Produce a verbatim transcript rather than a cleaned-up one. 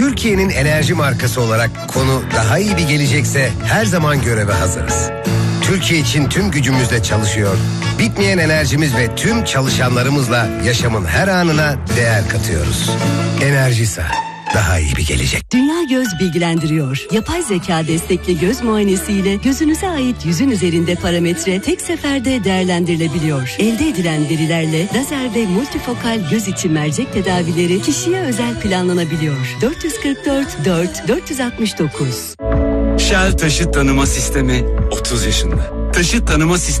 Türkiye'nin enerji markası olarak konu daha iyi bir gelecekse her zaman göreve hazırız. Türkiye için tüm gücümüzle çalışıyor, bitmeyen enerjimiz ve tüm çalışanlarımızla yaşamın her anına değer katıyoruz. Enerjisa, daha iyi bir gelecek. Dünya Göz bilgilendiriyor. Yapay zeka destekli göz muayenesiyle gözünüze ait yüzün üzerinde parametre tek seferde değerlendirilebiliyor. Elde edilen verilerle lazer ve multifokal göz içi mercek tedavileri kişiye özel planlanabiliyor. dört yüz kırk dört dört dört yüz altmış dokuz. Shell Taşıt Tanıma Sistemi otuz yaşında. Taşıt Tanıma Sistemi